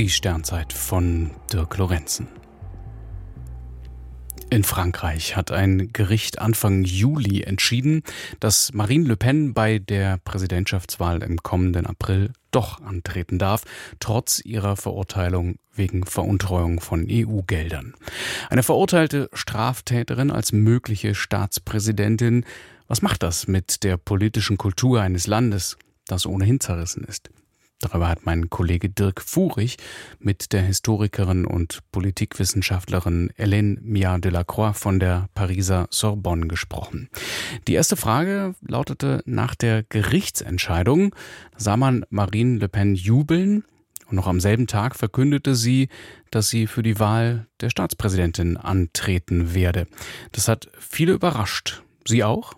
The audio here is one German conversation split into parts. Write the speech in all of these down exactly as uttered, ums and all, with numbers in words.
Die Sternzeit von Dirk Lorenzen. In Frankreich hat ein Gericht Anfang Juli entschieden, dass Marine Le Pen bei der Präsidentschaftswahl im kommenden April doch antreten darf, trotz ihrer Verurteilung wegen Veruntreuung von E U-Geldern. Eine verurteilte Straftäterin als mögliche Staatspräsidentin. Was macht das mit der politischen Kultur eines Landes, das ohnehin zerrissen ist? Darüber hat mein Kollege Dirk Furich mit der Historikerin und Politikwissenschaftlerin Hélène Miat-Delacroix von der Pariser Sorbonne gesprochen. Die erste Frage lautete: Nach der Gerichtsentscheidung sah man Marine Le Pen jubeln und noch am selben Tag verkündete sie, dass sie für die Wahl der Staatspräsidentin antreten werde. Das hat viele überrascht. Sie auch?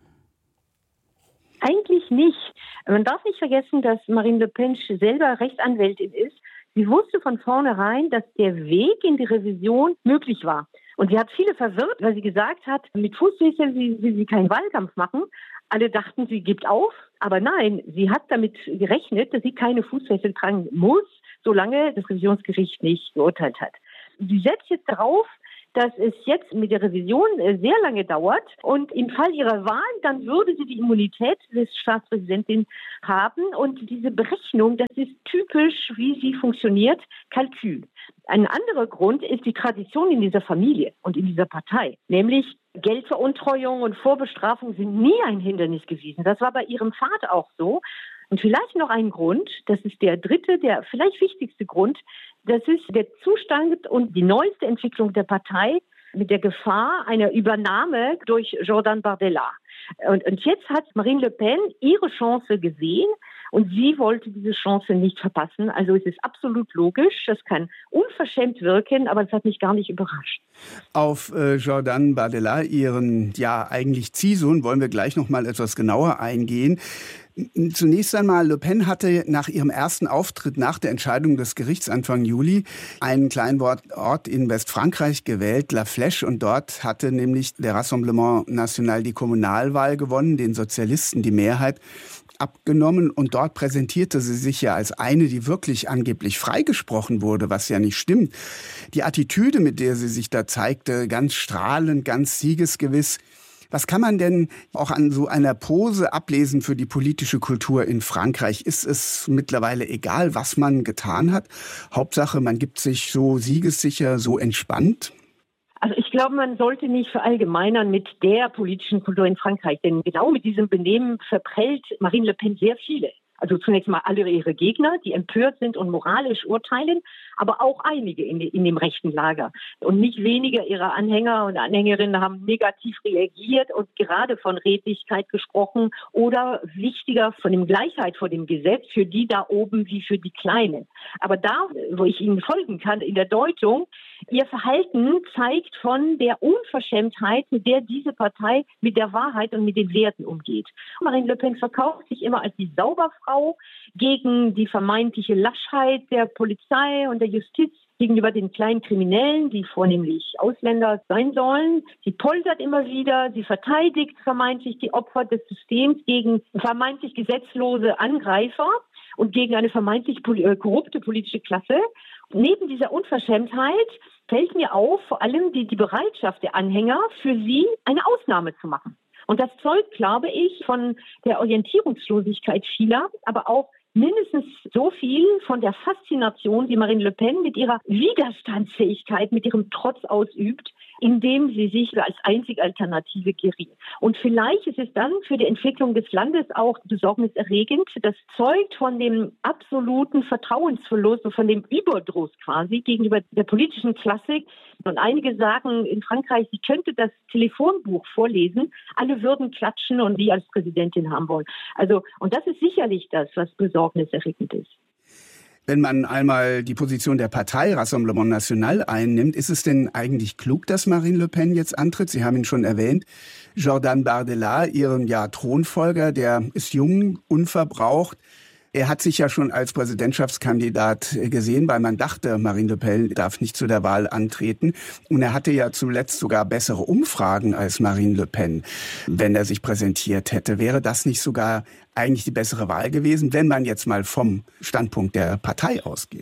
Eigentlich nicht. Man darf nicht vergessen, dass Marine Le Pen selber Rechtsanwältin ist. Sie wusste von vornherein, dass der Weg in die Revision möglich war. Und sie hat viele verwirrt, weil sie gesagt hat, mit Fußfesseln will sie, sie keinen Wahlkampf machen. Alle dachten, sie gibt auf. Aber nein, sie hat damit gerechnet, dass sie keine Fußfesseln tragen muss, solange das Revisionsgericht nicht geurteilt hat. Sie setzt jetzt darauf, dass es jetzt mit der Revision sehr lange dauert und im Fall ihrer Wahl, dann würde sie die Immunität des Staatspräsidenten haben und diese Berechnung, das ist typisch, wie sie funktioniert, Kalkül. Ein anderer Grund ist die Tradition in dieser Familie und in dieser Partei, nämlich Geldveruntreuung und Vorbestrafung sind nie ein Hindernis gewesen. Das war bei ihrem Vater auch so. Und vielleicht noch ein Grund, das ist der dritte, der vielleicht wichtigste Grund, das ist der Zustand und die neueste Entwicklung der Partei mit der Gefahr einer Übernahme durch Jordan Bardella. Und, und jetzt hat Marine Le Pen ihre Chance gesehen und sie wollte diese Chance nicht verpassen. Also es ist absolut logisch, das kann unverschämt wirken, aber es hat mich gar nicht überrascht. Auf äh, Jordan Bardella, ihren ja eigentlich Ziehsohn, wollen wir gleich noch mal etwas genauer eingehen. Zunächst einmal, Le Pen hatte nach ihrem ersten Auftritt nach der Entscheidung des Gerichts Anfang Juli einen kleinen Ort in Westfrankreich gewählt, La Flèche, und dort hatte nämlich der Rassemblement National die Kommunalwahl gewonnen, den Sozialisten die Mehrheit abgenommen, und dort präsentierte sie sich ja als eine, die wirklich angeblich freigesprochen wurde, was ja nicht stimmt. Die Attitüde, mit der sie sich da zeigte, ganz strahlend, ganz siegesgewiss. Was kann man denn auch an so einer Pose ablesen für die politische Kultur in Frankreich? Ist es mittlerweile egal, was man getan hat? Hauptsache, man gibt sich so siegessicher, so entspannt? Also ich glaube, man sollte nicht verallgemeinern mit der politischen Kultur in Frankreich, denn genau mit diesem Benehmen verprellt Marine Le Pen sehr viele. Also zunächst mal alle ihre Gegner, die empört sind und moralisch urteilen, aber auch einige in, in dem rechten Lager. Und nicht weniger ihrer Anhänger und Anhängerinnen haben negativ reagiert und gerade von Redlichkeit gesprochen oder wichtiger von dem Gleichheit vor dem Gesetz für die da oben wie für die Kleinen. Aber da, wo ich Ihnen folgen kann in der Deutung, ihr Verhalten zeigt von der Unverschämtheit, mit der diese Partei mit der Wahrheit und mit den Werten umgeht. Marine Le Pen verkauft sich immer als die Sauberfrau gegen die vermeintliche Laschheit der Polizei und der Justiz gegenüber den kleinen Kriminellen, die vornehmlich Ausländer sein sollen. Sie poltert immer wieder, sie verteidigt vermeintlich die Opfer des Systems gegen vermeintlich gesetzlose Angreifer und gegen eine vermeintlich korrupte politische Klasse. Neben dieser Unverschämtheit fällt mir auf, vor allem die, die Bereitschaft der Anhänger, für sie eine Ausnahme zu machen. Und das zeugt, glaube ich, von der Orientierungslosigkeit vieler, aber auch mindestens so viel von der Faszination, die Marine Le Pen mit ihrer Widerstandsfähigkeit, mit ihrem Trotz ausübt, indem sie sich als einzige Alternative geriert. Und vielleicht ist es dann für die Entwicklung des Landes auch besorgniserregend. Das zeugt von dem absoluten Vertrauensverlust und von dem Überdruss quasi gegenüber der politischen Klassik. Und einige sagen in Frankreich, sie könnte das Telefonbuch vorlesen, alle würden klatschen und sie als Präsidentin haben wollen. Also, und das ist sicherlich das, was besorgniserregend ist. Wenn man einmal die Position der Partei Rassemblement National einnimmt, ist es denn eigentlich klug, dass Marine Le Pen jetzt antritt? Sie haben ihn schon erwähnt. Jordan Bardella, ihren ja, Thronfolger, der ist jung, unverbraucht. Er hat sich ja schon als Präsidentschaftskandidat gesehen, weil man dachte, Marine Le Pen darf nicht zu der Wahl antreten. Und er hatte ja zuletzt sogar bessere Umfragen als Marine Le Pen, wenn er sich präsentiert hätte. Wäre das nicht sogar eigentlich die bessere Wahl gewesen, wenn man jetzt mal vom Standpunkt der Partei ausgeht?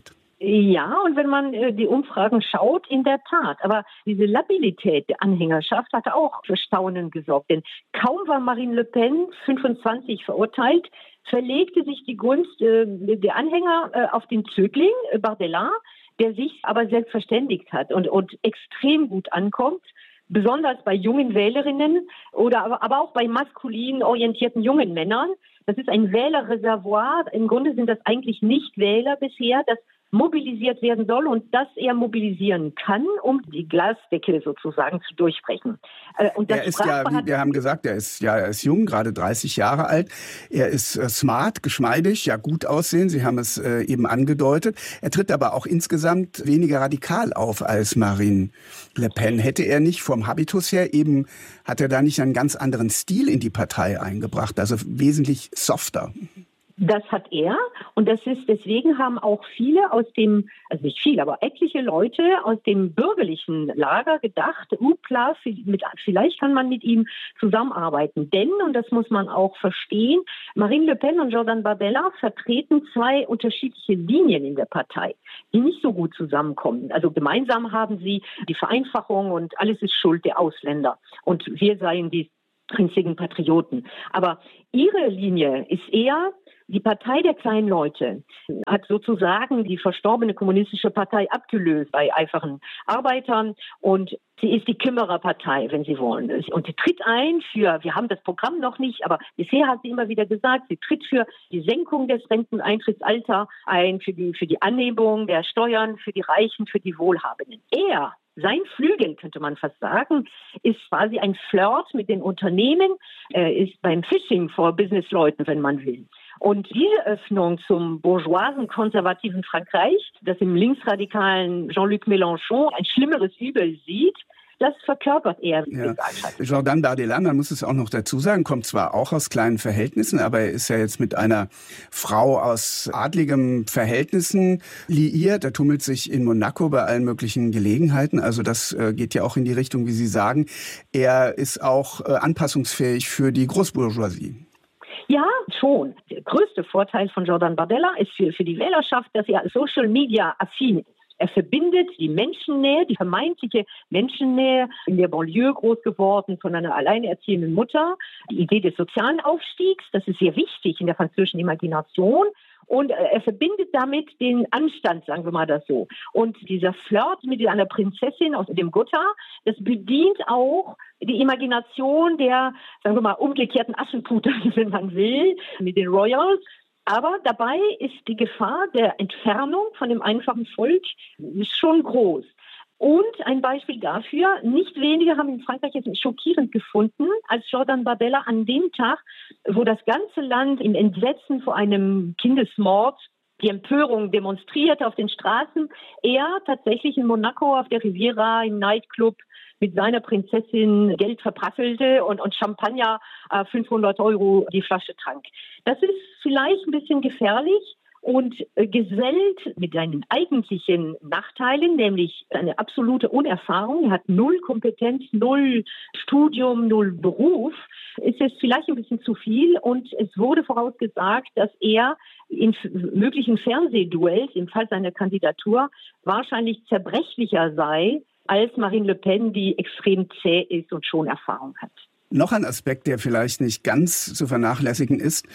Ja, und wenn man äh, die Umfragen schaut, in der Tat. Aber diese Labilität der Anhängerschaft hatte auch für Staunen gesorgt. Denn kaum war Marine Le Pen fünfundzwanzig verurteilt, verlegte sich die Gunst äh, der Anhänger äh, auf den Zögling, äh, Bardella, der sich aber selbst verständigt hat und, und extrem gut ankommt. Besonders bei jungen Wählerinnen oder aber, aber auch bei maskulin orientierten jungen Männern. Das ist ein Wählerreservoir. Im Grunde sind das eigentlich nicht Wähler bisher, das mobilisiert werden soll und das er mobilisieren kann, um die Glasdecke sozusagen zu durchbrechen. Und das er ist ja, wie wir haben gesagt, er ist ja, er ist jung, gerade dreißig Jahre alt. Er ist äh, smart, geschmeidig, ja gut aussehen. Sie haben es äh, eben angedeutet. Er tritt aber auch insgesamt weniger radikal auf als Marine Le Pen. Hätte er nicht vom Habitus her eben, hat er da nicht einen ganz anderen Stil in die Partei eingebracht, also wesentlich softer? Das hat er und das ist, deswegen haben auch viele aus dem, also nicht viele, aber etliche Leute aus dem bürgerlichen Lager gedacht, upla, vielleicht kann man mit ihm zusammenarbeiten. Denn, und das muss man auch verstehen, Marine Le Pen und Jordan Bardella vertreten zwei unterschiedliche Linien in der Partei, die nicht so gut zusammenkommen. Also gemeinsam haben sie die Vereinfachung und alles ist Schuld der Ausländer und wir seien die einzigen Patrioten. Aber ihre Linie ist eher, die Partei der kleinen Leute hat sozusagen die verstorbene kommunistische Partei abgelöst bei einfachen Arbeitern und sie ist die Kümmererpartei, wenn Sie wollen. Und sie tritt ein für, wir haben das Programm noch nicht, aber bisher hat sie immer wieder gesagt, sie tritt für die Senkung des Renteneintrittsalters ein, für die, für die Anhebung der Steuern, für die Reichen, für die Wohlhabenden. Er Sein Flügel, könnte man fast sagen, ist quasi ein Flirt mit den Unternehmen, er ist beim Phishing vor Businessleuten, wenn man will. Und diese Öffnung zum bourgeoisen, konservativen Frankreich, das im linksradikalen Jean-Luc Mélenchon ein schlimmeres Übel sieht, das verkörpert er. Ja. Jordan Bardella, man muss es auch noch dazu sagen, kommt zwar auch aus kleinen Verhältnissen, aber er ist ja jetzt mit einer Frau aus adligem Verhältnissen liiert. Er tummelt sich in Monaco bei allen möglichen Gelegenheiten. Also das äh, geht ja auch in die Richtung, wie Sie sagen. Er ist auch äh, anpassungsfähig für die Großbourgeoisie. Ja, schon. Der größte Vorteil von Jordan Bardella ist für, für die Wählerschaft, dass er Social Media affin ist. Er verbindet die Menschennähe, die vermeintliche Menschennähe, in der Banlieue groß geworden von einer alleinerziehenden Mutter, die Idee des sozialen Aufstiegs, das ist sehr wichtig in der französischen Imagination. Und er verbindet damit den Anstand, sagen wir mal das so. Und dieser Flirt mit einer Prinzessin aus dem Gotha, das bedient auch die Imagination der, sagen wir mal, umgekehrten Aschenputer, wenn man will, mit den Royals. Aber dabei ist die Gefahr der Entfernung von dem einfachen Volk schon groß. Und ein Beispiel dafür, nicht wenige haben in Frankreich jetzt schockierend gefunden, als Jordan Bardella an dem Tag, wo das ganze Land im Entsetzen vor einem Kindesmord die Empörung demonstrierte auf den Straßen, er tatsächlich in Monaco auf der Riviera im Nightclub mit seiner Prinzessin Geld verprasselte und, und Champagner äh, fünfhundert Euro die Flasche trank. Das ist vielleicht ein bisschen gefährlich und äh, gesellt mit seinen eigentlichen Nachteilen, nämlich eine absolute Unerfahrung. Er hat null Kompetenz, null Studium, null Beruf. Ist es vielleicht ein bisschen zu viel und es wurde vorausgesagt, dass er in möglichen Fernsehduells im Fall seiner Kandidatur wahrscheinlich zerbrechlicher sei als Marine Le Pen, die extrem zäh ist und schon Erfahrung hat. Noch ein Aspekt, der vielleicht nicht ganz zu vernachlässigen ist.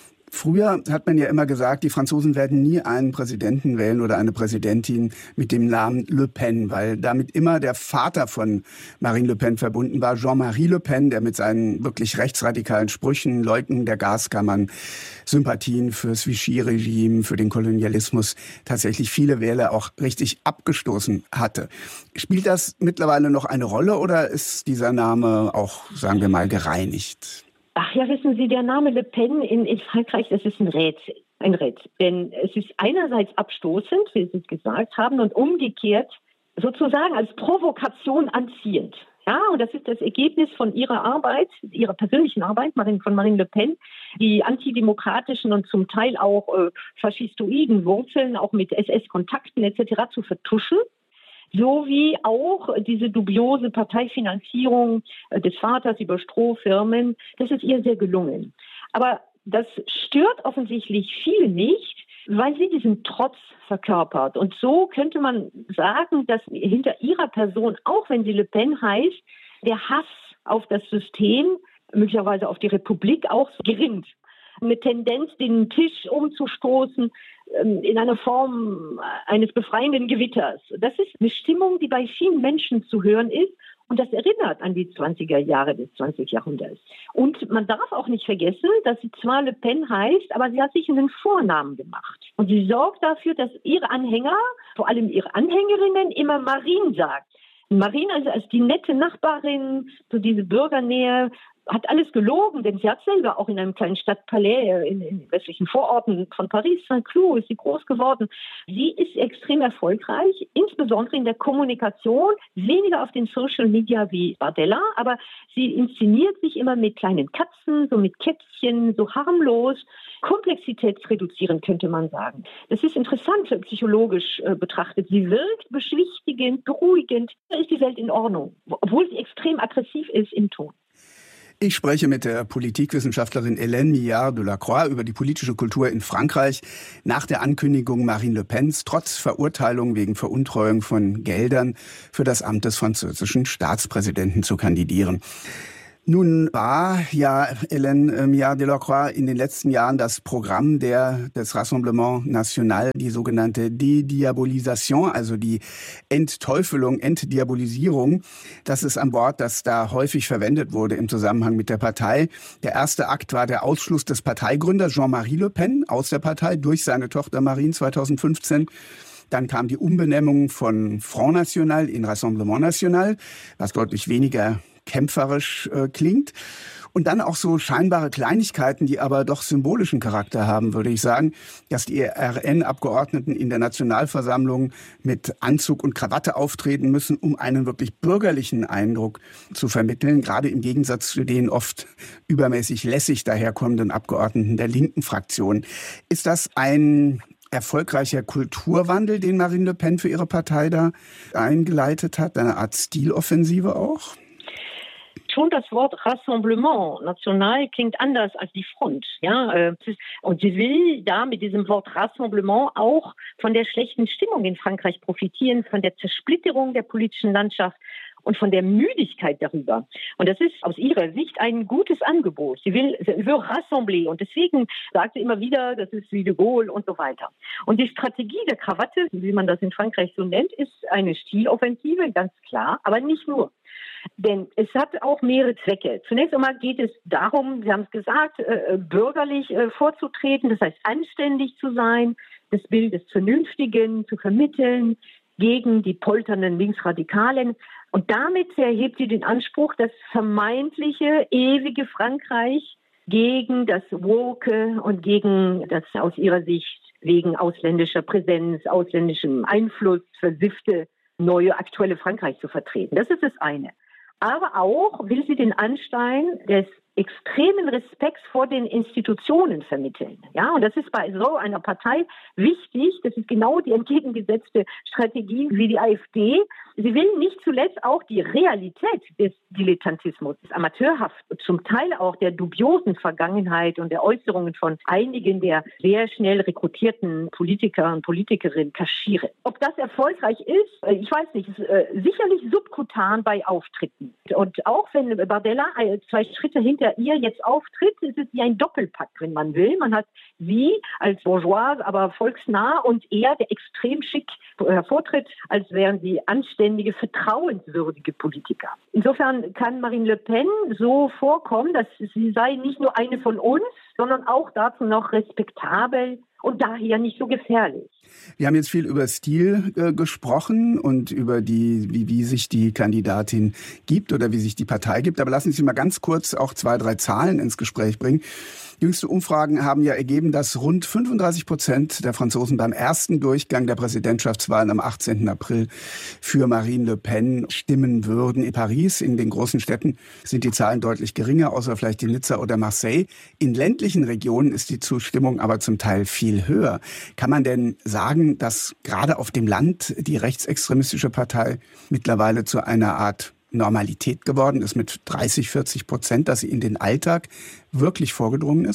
Früher hat man ja immer gesagt, die Franzosen werden nie einen Präsidenten wählen oder eine Präsidentin mit dem Namen Le Pen, weil damit immer der Vater von Marine Le Pen verbunden war, Jean-Marie Le Pen, der mit seinen wirklich rechtsradikalen Sprüchen, Leugnung der Gaskammern, Sympathien fürs Vichy-Regime, für den Kolonialismus tatsächlich viele Wähler auch richtig abgestoßen hatte. Spielt das mittlerweile noch eine Rolle oder ist dieser Name auch, sagen wir mal, gereinigt? Ach ja, wissen Sie, der Name Le Pen in, in Frankreich, das ist ein Rätsel, ein Rätsel. Denn es ist einerseits abstoßend, wie Sie es gesagt haben, und umgekehrt sozusagen als Provokation anziehend. Ja, und das ist das Ergebnis von ihrer Arbeit, ihrer persönlichen Arbeit, von Marine Le Pen, die antidemokratischen und zum Teil auch äh, faschistoiden Wurzeln, auch mit S S-Kontakten et cetera zu vertuschen. Sowie auch diese dubiose Parteifinanzierung des Vaters über Strohfirmen, das ist ihr sehr gelungen. Aber das stört offensichtlich viele nicht, weil sie diesen Trotz verkörpert. Und so könnte man sagen, dass hinter ihrer Person, auch wenn sie Le Pen heißt, der Hass auf das System, möglicherweise auf die Republik auch gerinnt. Eine Tendenz, den Tisch umzustoßen in einer Form eines befreienden Gewitters. Das ist eine Stimmung, die bei vielen Menschen zu hören ist. Und das erinnert an die zwanziger Jahre des zwanzigsten Jahrhunderts. Und man darf auch nicht vergessen, dass sie zwar Le Pen heißt, aber sie hat sich einen Vornamen gemacht. Und sie sorgt dafür, dass ihre Anhänger, vor allem ihre Anhängerinnen, immer Marine sagt. Marine also als die nette Nachbarin, so diese Bürgernähe, hat alles gelogen, denn sie hat selber auch in einem kleinen Stadtpalais in den westlichen Vororten von Paris, Saint-Cloud, ist sie groß geworden. Sie ist extrem erfolgreich, insbesondere in der Kommunikation, weniger auf den Social Media wie Bardella, aber sie inszeniert sich immer mit kleinen Katzen, so mit Kätzchen, so harmlos, komplexitätsreduzierend könnte man sagen. Das ist interessant psychologisch äh, betrachtet. Sie wirkt beschwichtigend, beruhigend, da ist die Welt in Ordnung, obwohl sie extrem aggressiv ist im Ton. Ich spreche mit der Politikwissenschaftlerin Hélène Millard-Delacroix über die politische Kultur in Frankreich nach der Ankündigung Marine Le Pens trotz Verurteilung wegen Veruntreuung von Geldern für das Amt des französischen Staatspräsidenten zu kandidieren. Nun war ja Hélène Millard-Delacroix in den letzten Jahren das Programm der, des Rassemblement National, die sogenannte Dediabolisation, also die Entteufelung, Entdiabolisierung. Das ist ein Wort, das da häufig verwendet wurde im Zusammenhang mit der Partei. Der erste Akt war der Ausschluss des Parteigründers Jean-Marie Le Pen aus der Partei durch seine Tochter Marine zweitausendfünfzehn. Dann kam die Umbenennung von Front National in Rassemblement National, was deutlich weniger kämpferisch äh, klingt. Und dann auch so scheinbare Kleinigkeiten, die aber doch symbolischen Charakter haben, würde ich sagen, dass die R N-Abgeordneten in der Nationalversammlung mit Anzug und Krawatte auftreten müssen, um einen wirklich bürgerlichen Eindruck zu vermitteln, gerade im Gegensatz zu den oft übermäßig lässig daherkommenden Abgeordneten der linken Fraktion. Ist das ein erfolgreicher Kulturwandel, den Marine Le Pen für ihre Partei da eingeleitet hat? Eine Art Stiloffensive auch? Schon das Wort Rassemblement National klingt anders als die Front. Ja, und sie will da mit diesem Wort Rassemblement auch von der schlechten Stimmung in Frankreich profitieren, von der Zersplitterung der politischen Landschaft und von der Müdigkeit darüber. Und das ist aus ihrer Sicht ein gutes Angebot. Sie will, sie will rassembler und deswegen sagt sie immer wieder, das ist wie de Gaulle und so weiter. Und die Strategie der Krawatte, wie man das in Frankreich so nennt, ist eine Stiloffensive, ganz klar, aber nicht nur. Denn es hat auch mehrere Zwecke. Zunächst einmal geht es darum, Sie haben es gesagt, äh, bürgerlich äh, vorzutreten, das heißt anständig zu sein, das Bild des Vernünftigen zu vermitteln gegen die polternden Linksradikalen. Und damit erhebt sie den Anspruch, das vermeintliche, ewige Frankreich gegen das Woke und gegen das aus ihrer Sicht wegen ausländischer Präsenz, ausländischem Einfluss versiffte neue aktuelle Frankreich zu vertreten. Das ist das eine. Aber auch will sie den Anschein des extremen Respekts vor den Institutionen vermitteln. Ja, und das ist bei so einer Partei wichtig. Das ist genau die entgegengesetzte Strategie wie die AfD. Sie will nicht zuletzt auch die Realität des Dilettantismus, des Amateurhaft, zum Teil auch der dubiosen Vergangenheit und der Äußerungen von einigen der sehr schnell rekrutierten Politiker und Politikerinnen kaschieren. Ob das erfolgreich ist, ich weiß nicht, ist, äh, sicherlich subkutan bei Auftritten. Und auch wenn Bardella zwei Schritte hinter ihr jetzt auftritt, ist es wie ein Doppelpack, wenn man will. Man hat sie als bourgeoise, aber volksnah und er, der extrem schick hervortritt, als wären sie anständige, vertrauenswürdige Politiker. Insofern kann Marine Le Pen so vorkommen, dass sie sei nicht nur eine von uns, sondern auch dazu noch respektabel und daher nicht so gefährlich. Wir haben jetzt viel über Stil äh, gesprochen und über die, wie, wie sich die Kandidatin gibt oder wie sich die Partei gibt. Aber lassen Sie mal ganz kurz auch zwei, drei Zahlen ins Gespräch bringen. Jüngste Umfragen haben ja ergeben, dass rund fünfunddreißig Prozent der Franzosen beim ersten Durchgang der Präsidentschaftswahlen am achtzehnten April für Marine Le Pen stimmen würden. In Paris, in den großen Städten, sind die Zahlen deutlich geringer, außer vielleicht in Nizza oder Marseille. In ländlichen Regionen ist die Zustimmung aber zum Teil viel höher. Kann man denn sagen, dass gerade auf dem Land die rechtsextremistische Partei mittlerweile zu einer Art Normalität geworden ist mit dreißig, vierzig Prozent, dass sie in den Alltag wirklich vorgedrungen ist?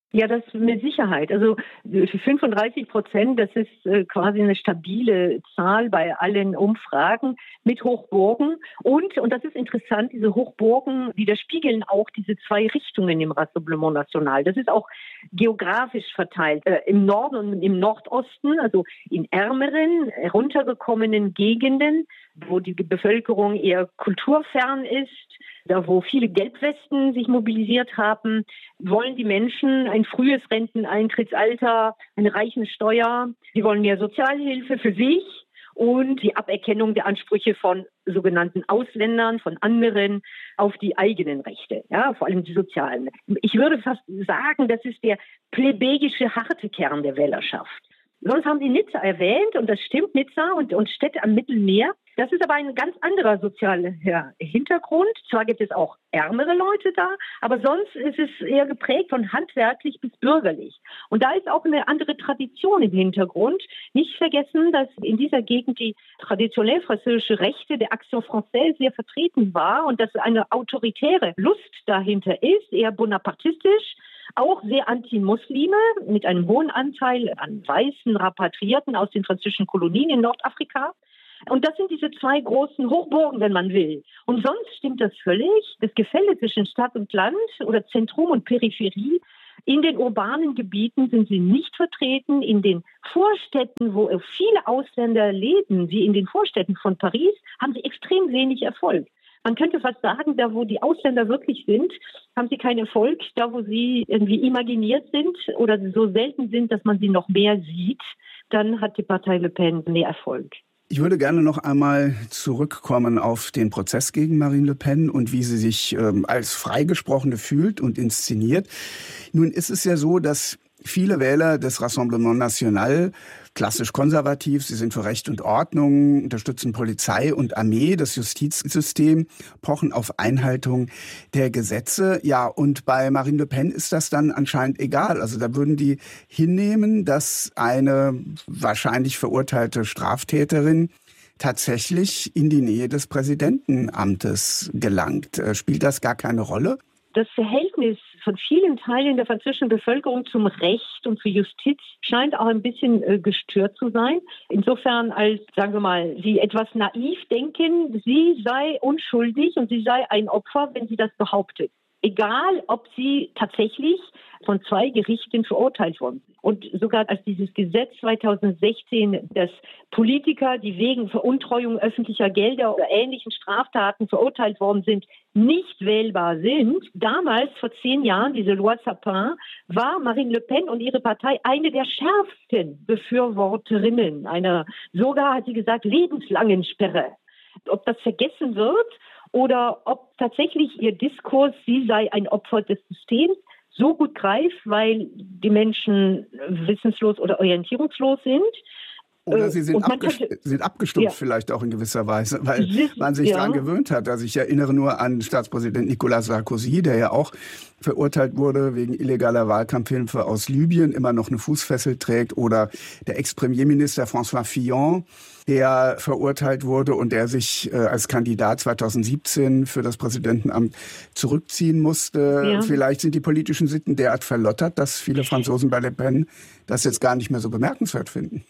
Ja, das mit Sicherheit. Also fünfunddreißig Prozent, das ist äh, quasi eine stabile Zahl bei allen Umfragen mit Hochburgen. Und, und das ist interessant, diese Hochburgen widerspiegeln auch diese zwei Richtungen im Rassemblement National. Das ist auch geografisch verteilt. Äh, im Norden und im Nordosten, also in ärmeren, heruntergekommenen Gegenden, wo die Bevölkerung eher kulturfern ist, da wo viele Gelbwesten sich mobilisiert haben, wollen die Menschen ein frühes Renteneintrittsalter, eine Reichensteuer. Sie wollen mehr Sozialhilfe für sich und die Aberkennung der Ansprüche von sogenannten Ausländern, von anderen auf die eigenen Rechte, ja, vor allem die sozialen. Ich würde fast sagen, das ist der plebejische harte Kern der Wählerschaft. Sonst haben Sie Nizza erwähnt und das stimmt, Nizza und, und Städte am Mittelmeer. Das ist aber ein ganz anderer sozialer ja, Hintergrund. Zwar gibt es auch ärmere Leute da, aber sonst ist es eher geprägt von handwerklich bis bürgerlich. Und da ist auch eine andere Tradition im Hintergrund. Nicht vergessen, dass in dieser Gegend die traditionell französische Rechte der Action Française sehr vertreten war und dass eine autoritäre Lust dahinter ist, eher bonapartistisch. Auch sehr anti-Muslime mit einem hohen Anteil an weißen Rapatrierten aus den französischen Kolonien in Nordafrika. Und das sind diese zwei großen Hochburgen, wenn man will. Und sonst stimmt das völlig. Das Gefälle zwischen Stadt und Land oder Zentrum und Peripherie. In den urbanen Gebieten sind sie nicht vertreten. In den Vorstädten, wo viele Ausländer leben, wie in den Vorstädten von Paris, haben sie extrem wenig Erfolg. Man könnte fast sagen, da wo die Ausländer wirklich sind, haben sie keinen Erfolg. Da wo sie irgendwie imaginiert sind oder so selten sind, dass man sie noch mehr sieht, dann hat die Partei Le Pen mehr Erfolg. Ich würde gerne noch einmal zurückkommen auf den Prozess gegen Marine Le Pen und wie sie sich ähm, als Freigesprochene fühlt und inszeniert. Nun ist es ja so, dass viele Wähler des Rassemblement National klassisch konservativ, sie sind für Recht und Ordnung, unterstützen Polizei und Armee, das Justizsystem, pochen auf Einhaltung der Gesetze. Ja, und bei Marine Le Pen ist das dann anscheinend egal. Also da würden die hinnehmen, dass eine wahrscheinlich verurteilte Straftäterin tatsächlich in die Nähe des Präsidentenamtes gelangt. Spielt das gar keine Rolle? Das Verhältnis von vielen Teilen der französischen Bevölkerung zum Recht und zur Justiz scheint auch ein bisschen äh, gestört zu sein. Insofern, als, sagen wir mal, sie etwas naiv denken, sie sei unschuldig und sie sei ein Opfer, wenn sie das behauptet. Egal, ob sie tatsächlich von zwei Gerichten verurteilt worden sind. Und sogar als dieses Gesetz zweitausendsechzehn, dass Politiker, die wegen Veruntreuung öffentlicher Gelder oder ähnlichen Straftaten verurteilt worden sind, nicht wählbar sind, damals vor zehn Jahren, diese Loi Sapin, war Marine Le Pen und ihre Partei eine der schärfsten Befürworterinnen einer, sogar hat sie gesagt, lebenslangen Sperre. Ob das vergessen wird oder ob tatsächlich ihr Diskurs, sie sei ein Opfer des Systems, so gut greift, weil die Menschen wissenslos oder orientierungslos sind. Oder sie sind, abgest könnte, sind abgestumpft ja. vielleicht auch in gewisser Weise, weil man sich ja. daran gewöhnt hat. Also ich erinnere nur an Staatspräsident Nicolas Sarkozy, der ja auch verurteilt wurde wegen illegaler Wahlkampfhilfe aus Libyen, immer noch eine Fußfessel trägt. Oder der Ex-Premierminister François Fillon, der verurteilt wurde und der sich äh, als Kandidat zweitausendsiebzehn für das Präsidentenamt zurückziehen musste. Ja. Vielleicht sind die politischen Sitten derart verlottert, dass viele Franzosen bei Le Pen das jetzt gar nicht mehr so bemerkenswert finden.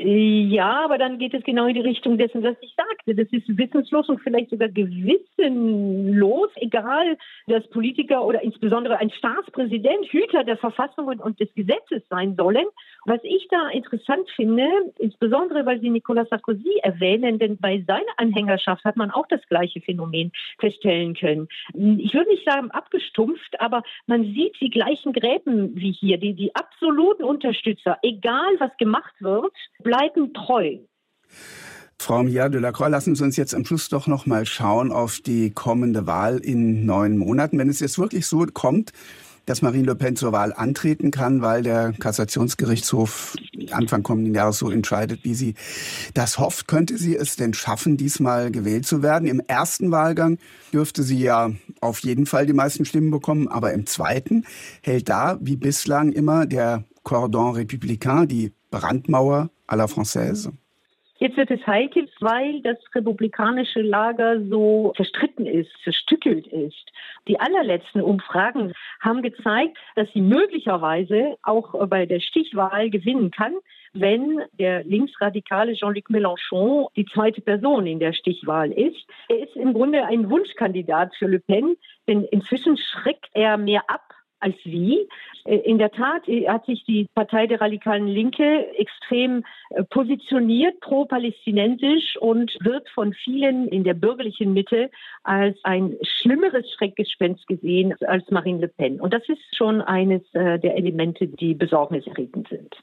Ja, aber dann geht es genau in die Richtung dessen, was ich sagte. Das ist wissenslos und vielleicht sogar gewissenlos, egal, dass Politiker oder insbesondere ein Staatspräsident Hüter der Verfassung und, und des Gesetzes sein sollen. Was ich da interessant finde, insbesondere weil Sie Nicolas Sarkozy erwähnen, denn bei seiner Anhängerschaft hat man auch das gleiche Phänomen feststellen können. Ich würde nicht sagen abgestumpft, aber man sieht die gleichen Gräben wie hier. Die, die absoluten Unterstützer, egal was gemacht wird, bleiben treu. Frau Mia Delacroix, lassen Sie uns jetzt am Schluss doch noch mal schauen auf die kommende Wahl in neun Monaten. Wenn es jetzt wirklich so kommt, dass Marine Le Pen zur Wahl antreten kann, weil der Kassationsgerichtshof Anfang kommenden Jahres so entscheidet, wie sie das hofft, könnte sie es denn schaffen, diesmal gewählt zu werden? Im ersten Wahlgang dürfte sie ja auf jeden Fall die meisten Stimmen bekommen, aber im zweiten hält da, wie bislang immer, der Cordon républicain, die Brandmauer à la Française. Jetzt wird es heikel, weil das republikanische Lager so zerstritten ist, zerstückelt ist. Die allerletzten Umfragen haben gezeigt, dass sie möglicherweise auch bei der Stichwahl gewinnen kann, wenn der linksradikale Jean-Luc Mélenchon die zweite Person in der Stichwahl ist. Er ist im Grunde ein Wunschkandidat für Le Pen, denn inzwischen schreckt er mehr ab als wie. In der Tat hat sich die Partei der radikalen Linke extrem positioniert, pro-palästinensisch, und wird von vielen in der bürgerlichen Mitte als ein schlimmeres Schreckgespenst gesehen als Marine Le Pen. Und das ist schon eines der Elemente, die besorgniserregend sind.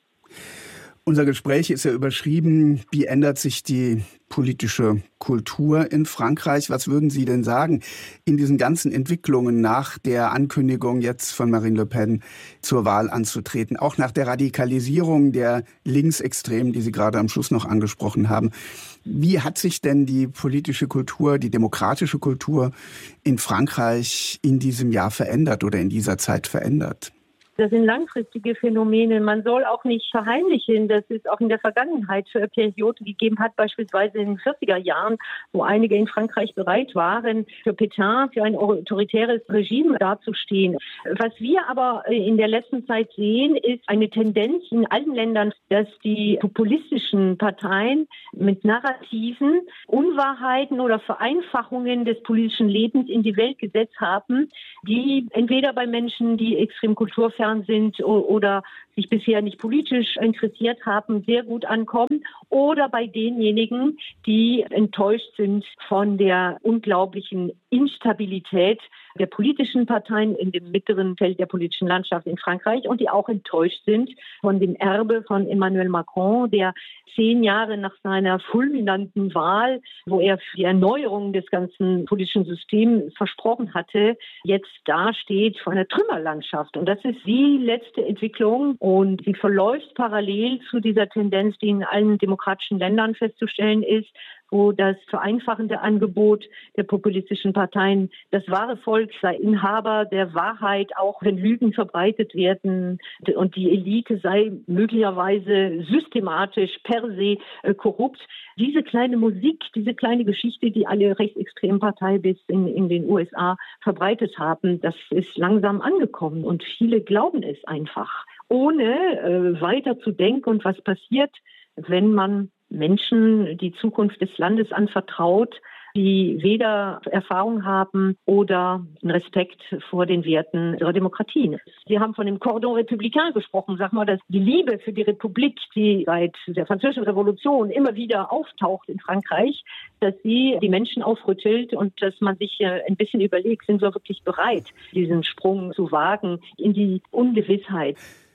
Unser Gespräch ist ja überschrieben, wie ändert sich die politische Kultur in Frankreich? Was würden Sie denn sagen in diesen ganzen Entwicklungen nach der Ankündigung jetzt von Marine Le Pen zur Wahl anzutreten, auch nach der Radikalisierung der Linksextremen, die Sie gerade am Schluss noch angesprochen haben? Wie hat sich denn die politische Kultur, die demokratische Kultur in Frankreich in diesem Jahr verändert oder in dieser Zeit verändert? Das sind langfristige Phänomene. Man soll auch nicht verheimlichen, dass es auch in der Vergangenheit für Perioden gegeben hat, beispielsweise in den vierziger Jahren, wo einige in Frankreich bereit waren, für Pétain, für ein autoritäres Regime dazustehen. Was wir aber in der letzten Zeit sehen, ist eine Tendenz in allen Ländern, dass die populistischen Parteien mit Narrativen, Unwahrheiten oder Vereinfachungen des politischen Lebens in die Welt gesetzt haben, die entweder bei Menschen, die extrem kulturfern sind oder sich bisher nicht politisch interessiert haben, sehr gut ankommen, oder bei denjenigen, die enttäuscht sind von der unglaublichen Instabilität der politischen Parteien in dem mittleren Feld der politischen Landschaft in Frankreich und die auch enttäuscht sind von dem Erbe von Emmanuel Macron, der zehn Jahre nach seiner fulminanten Wahl, wo er für die Erneuerung des ganzen politischen Systems versprochen hatte, jetzt dasteht vor einer Trümmerlandschaft. Und das ist die letzte Entwicklung und sie verläuft parallel zu dieser Tendenz, die in allen demokratischen Ländern festzustellen ist, wo das vereinfachende Angebot der populistischen Parteien, das wahre Volk sei Inhaber der Wahrheit, auch wenn Lügen verbreitet werden, und die Elite sei möglicherweise systematisch per se äh, korrupt. Diese kleine Musik, diese kleine Geschichte, die alle rechtsextremen Parteien bis in, in den U S A verbreitet haben, das ist langsam angekommen und viele glauben es einfach, ohne äh, weiter zu denken und was passiert, wenn man Menschen die Zukunft des Landes anvertraut, die weder Erfahrung haben oder einen Respekt vor den Werten ihrer Demokratien. Sie haben von dem Cordon républicain gesprochen. Sag mal, dass die Liebe für die Republik, die seit der Französischen Revolution immer wieder auftaucht in Frankreich, dass sie die Menschen aufrüttelt und dass man sich ein bisschen überlegt, sind wir wirklich bereit, diesen Sprung zu wagen in die Ungewissheit.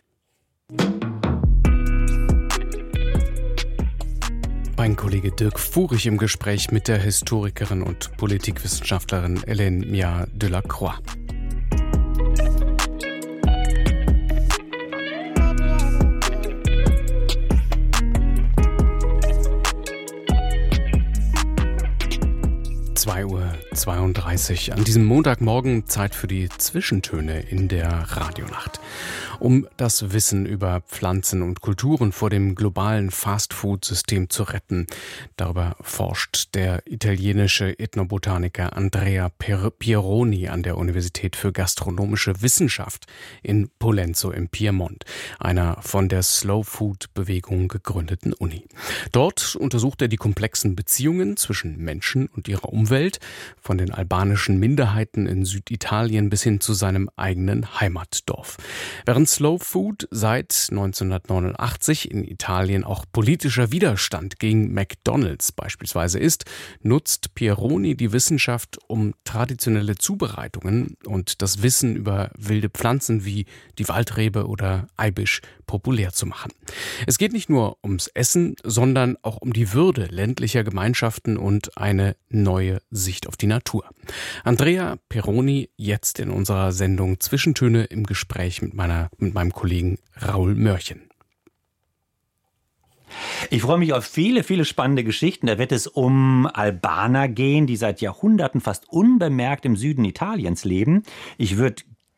Mein Kollege Dirk Furich im Gespräch mit der Historikerin und Politikwissenschaftlerin Hélène Mia Delacroix. zwei Uhr zweiunddreißig. An diesem Montagmorgen Zeit für die Zwischentöne in der Radionacht. Um das Wissen über Pflanzen und Kulturen vor dem globalen Fastfood-System zu retten. Darüber forscht der italienische Ethnobotaniker Andrea Pieroni an der Universität für Gastronomische Wissenschaft in Pollenzo im Piemont, einer von der Slow-Food-Bewegung gegründeten Uni. Dort untersucht er die komplexen Beziehungen zwischen Menschen und ihrer Umwelt, von den albanischen Minderheiten in Süditalien bis hin zu seinem eigenen Heimatdorf. Während Slow Food seit neunzehnhundertneunundachtzig in Italien auch politischer Widerstand gegen McDonald's beispielsweise ist, nutzt Pieroni die Wissenschaft, um traditionelle Zubereitungen und das Wissen über wilde Pflanzen wie die Waldrebe oder Eibisch populär zu machen. Es geht nicht nur ums Essen, sondern auch um die Würde ländlicher Gemeinschaften und eine neue Sicht auf die Natur. Andrea Pieroni jetzt in unserer Sendung Zwischentöne im Gespräch mit meiner mit meinem Kollegen Raul Mörchen. Ich freue mich auf viele, viele spannende Geschichten. Da wird es um Albaner gehen, die seit Jahrhunderten fast unbemerkt im Süden Italiens leben. Ich würde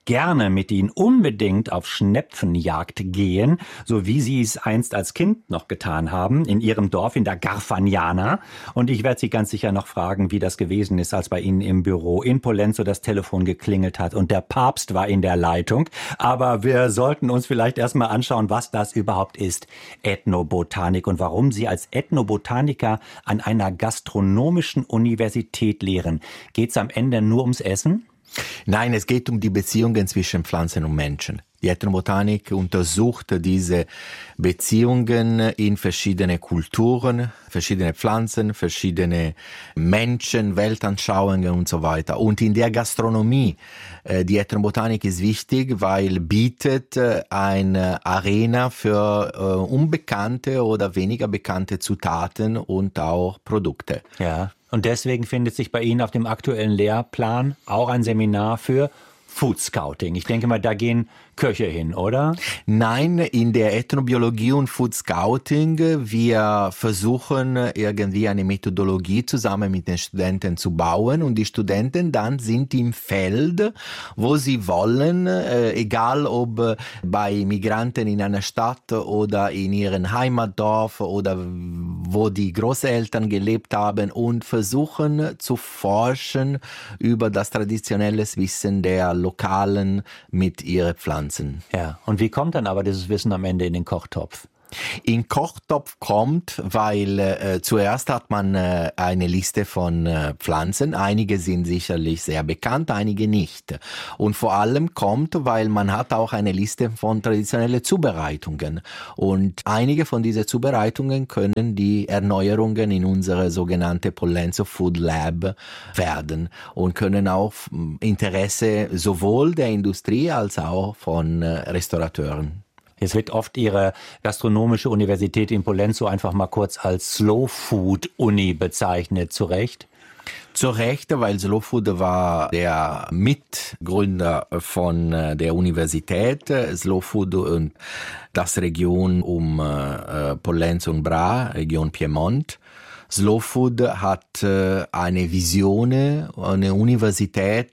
gerne mit Ihnen unbedingt auf Schnepfenjagd gehen, so wie Sie es einst als Kind noch getan haben, in Ihrem Dorf in der Garfagnana. Und ich werde Sie ganz sicher noch fragen, wie das gewesen ist, als bei Ihnen im Büro in Pollenzo das Telefon geklingelt hat und der Papst war in der Leitung. Aber wir sollten uns vielleicht erstmal anschauen, was das überhaupt ist, Ethnobotanik, und warum Sie als Ethnobotaniker an einer gastronomischen Universität lehren. Geht es am Ende nur ums Essen? Nein, es geht um die Beziehungen zwischen Pflanzen und Menschen. Die Ethnobotanik untersucht diese Beziehungen in verschiedene Kulturen, verschiedene Pflanzen, verschiedene Menschen, Weltanschauungen und so weiter. Und in der Gastronomie, die Ethnobotanik ist wichtig, weil bietet eine Arena für unbekannte oder weniger bekannte Zutaten und auch Produkte. Ja, und deswegen findet sich bei Ihnen auf dem aktuellen Lehrplan auch ein Seminar für Food Scouting. Ich denke mal, da gehen Köche hin, oder? Nein, in der Ethnobiologie und Food Scouting, wir versuchen irgendwie eine Methodologie zusammen mit den Studenten zu bauen und die Studenten dann sind im Feld, wo sie wollen, egal ob bei Migranten in einer Stadt oder in ihrem Heimatdorf oder wo die Großeltern gelebt haben, und versuchen zu forschen über das traditionelle Wissen der Lokalen mit ihren Pflanzen. Ja, und wie kommt dann aber dieses Wissen am Ende in den Kochtopf? In Kochtopf kommt, weil äh, zuerst hat man äh, eine Liste von äh, Pflanzen. Einige sind sicherlich sehr bekannt, einige nicht. Und vor allem kommt, weil man hat auch eine Liste von traditionellen Zubereitungen. Und einige von diesen Zubereitungen können die Erneuerungen in unsere sogenannte Pollenzo Food Lab werden und können auch Interesse sowohl der Industrie als auch von äh, Restaurateuren. Jetzt wird oft Ihre gastronomische Universität in Pollenzo einfach mal kurz als Slow Food Uni bezeichnet, zu Recht? Zu Recht, weil Slow Food war der Mitgründer von der Universität. Slow Food und das Region um Pollenzo und Bra, Region Piemont. Slow Food hat eine Vision, eine Universität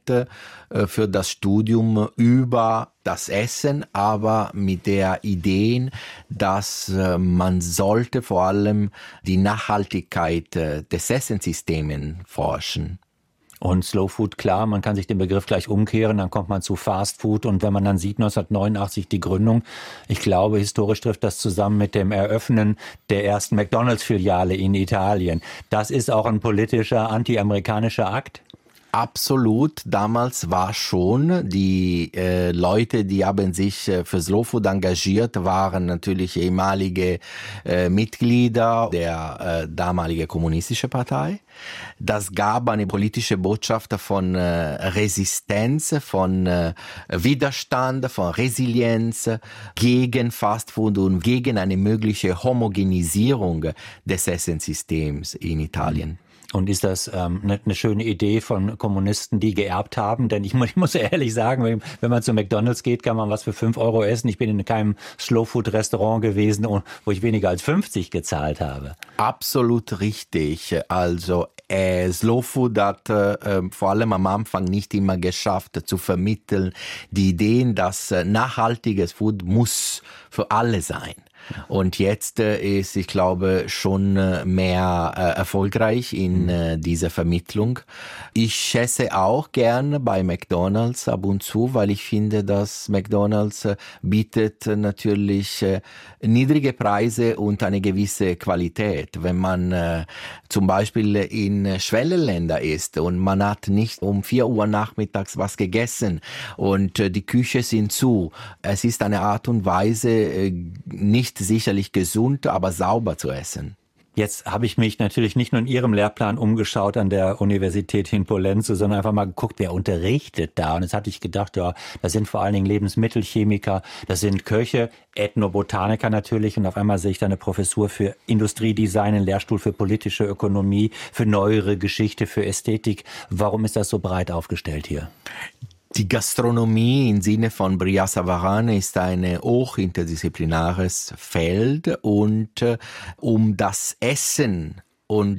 für das Studium über das Essen, aber mit der Idee, dass man sollte vor allem die Nachhaltigkeit des Essenssystems forschen. Und Slow Food, klar, man kann sich den Begriff gleich umkehren, dann kommt man zu Fast Food. Und wenn man dann sieht, neunzehnhundertneunundachtzig die Gründung, ich glaube, historisch trifft das zusammen mit dem Eröffnen der ersten McDonalds-Filiale in Italien. Das ist auch ein politischer, anti-amerikanischer Akt? Absolut. Damals war schon, die äh, Leute, die haben sich äh, für Slow Food engagiert, waren natürlich ehemalige äh, Mitglieder der äh, damaligen kommunistischen Partei. Das gab eine politische Botschaft von äh, Resistenz, von äh, Widerstand, von Resilienz gegen Fastfood und gegen eine mögliche Homogenisierung des Essenssystems in Italien. Und ist das ähm, eine, eine schöne Idee von Kommunisten, die geerbt haben? Denn ich muss, ich muss ehrlich sagen, wenn, wenn man zu McDonald's geht, kann man was für fünf Euro essen. Ich bin in keinem Slow-Food-Restaurant gewesen, wo ich weniger als fünfzig gezahlt habe. Absolut richtig. Also äh, Slow Food hat äh, vor allem am Anfang nicht immer geschafft zu vermitteln, die Ideen, dass äh, nachhaltiges Food muss für alle sein. Und jetzt äh, ist, ich glaube, schon äh, mehr äh, erfolgreich in äh, dieser Vermittlung. Ich esse auch gerne bei McDonald's ab und zu, weil ich finde, dass McDonald's äh, bietet äh, natürlich äh, niedrige Preise und eine gewisse Qualität. Wenn man äh, zum Beispiel in Schwellenländern ist und man hat nicht um vier Uhr nachmittags was gegessen und äh, die Küche sind zu. Es ist eine Art und Weise, äh, nicht sicherlich gesund, aber sauber zu essen. Jetzt habe ich mich natürlich nicht nur in Ihrem Lehrplan umgeschaut an der Universität in Pollenzo, sondern einfach mal geguckt, wer unterrichtet da. Und jetzt hatte ich gedacht, ja, das sind vor allen Dingen Lebensmittelchemiker, das sind Köche, Ethnobotaniker natürlich. Und auf einmal sehe ich da eine Professur für Industriedesign, einen Lehrstuhl für politische Ökonomie, für neuere Geschichte, für Ästhetik. Warum ist das so breit aufgestellt hier? Die Gastronomie im Sinne von Brillat Savarin ist ein hochinterdisziplinares Feld und äh, um das Essen und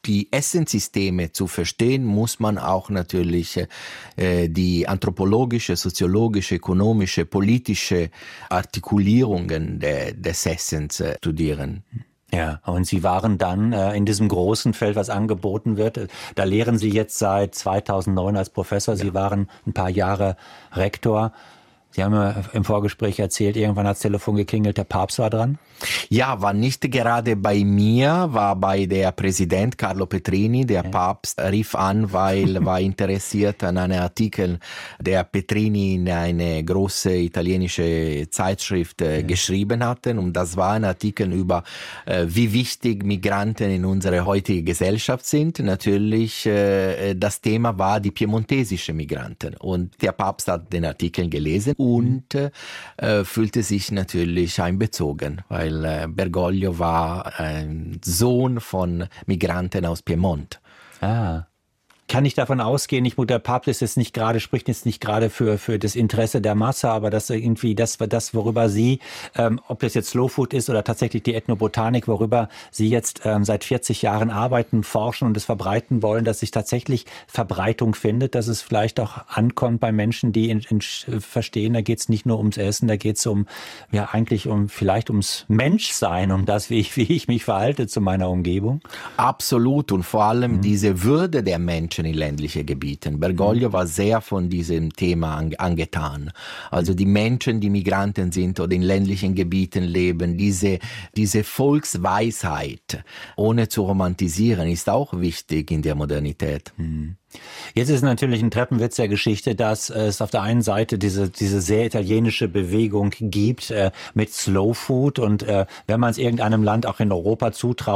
die Essenssysteme zu verstehen, muss man auch natürlich äh, die anthropologische, soziologische, ökonomische, politische Artikulierungen de, des Essens äh, studieren. Ja, und Sie waren dann äh, in diesem großen Feld, was angeboten wird. Da lehren Sie jetzt seit zweitausendneun als Professor. Sie ja. waren ein paar Jahre Rektor. Sie haben mir im Vorgespräch erzählt, irgendwann hat das Telefon geklingelt, der Papst war dran? Ja, war nicht gerade bei mir, war bei der Präsident Carlo Petrini. Der ja. Papst rief an, weil war interessiert an einem Artikel, der Petrini in eine große italienische Zeitschrift äh, ja. geschrieben hatte. Und das war ein Artikel über, äh, wie wichtig Migranten in unserer heutigen Gesellschaft sind. Natürlich, äh, das Thema war die piemontesische Migranten. Und der Papst hat den Artikel gelesen und äh, fühlte sich natürlich einbezogen, weil Bergoglio war ein Sohn von Migranten aus Piemont. Ah. Kann ich davon ausgehen, ich, der Papst ist jetzt nicht gerade, spricht jetzt nicht gerade für, für das Interesse der Masse, aber dass irgendwie das, das worüber Sie, ähm, ob das jetzt Slow Food ist oder tatsächlich die Ethnobotanik, worüber Sie jetzt ähm, seit vierzig Jahren arbeiten, forschen und es verbreiten wollen, dass sich tatsächlich Verbreitung findet, dass es vielleicht auch ankommt bei Menschen, die in, in, verstehen, da geht es nicht nur ums Essen, da geht es um, ja eigentlich um, vielleicht ums Menschsein, um das, wie ich, wie ich mich verhalte zu meiner Umgebung. Absolut, und vor allem mhm. diese Würde der Menschen in ländlichen Gebieten. Bergoglio war sehr von diesem Thema angetan. Also die Menschen, die Migranten sind oder in ländlichen Gebieten leben, diese, diese Volksweisheit, ohne zu romantisieren, ist auch wichtig in der Modernität. Mhm. Jetzt ist natürlich ein Treppenwitz der Geschichte, dass es auf der einen Seite diese diese sehr italienische Bewegung gibt äh, mit Slow Food und äh, wenn man es irgendeinem Land auch in Europa zutraut,